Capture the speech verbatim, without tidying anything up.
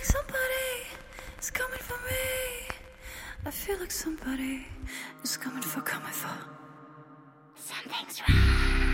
like somebody is coming for me. I feel like somebody is coming for, coming for. Something's wrong.